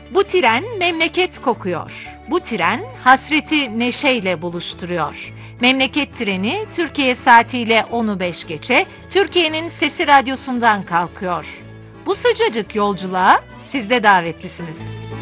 Bu tren memleket kokuyor. Bu tren hasreti neşeyle buluşturuyor. Memleket treni Türkiye saatiyle 10'u 5 geçe Türkiye'nin Sesi Radyosu'ndan kalkıyor. Bu sıcacık yolculuğa siz de davetlisiniz.